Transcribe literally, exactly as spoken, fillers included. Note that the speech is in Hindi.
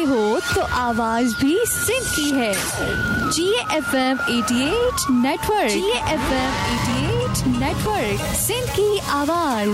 हो तो आवाज भी सिंध की है। जी एफ एम अठासी नेटवर्क, जी एफ एम अठासी नेटवर्क, सिंध की आवाज।